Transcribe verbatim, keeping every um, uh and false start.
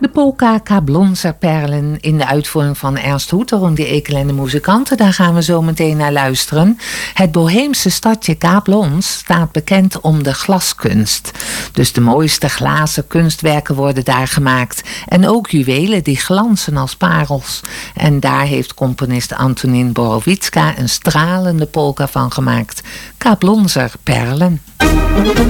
De polka Kaplonzerperlen in de uitvoering van Ernst Hoeter die Ekel en de muzikanten. Daar gaan we zo meteen naar luisteren. Het Boheemse stadje Kaplons staat bekend om de glaskunst. Dus de mooiste glazen kunstwerken worden daar gemaakt. En ook juwelen die glanzen als parels. En daar heeft componist Antonin Borowitska een stralende polka van gemaakt. Kaplonzerperlen.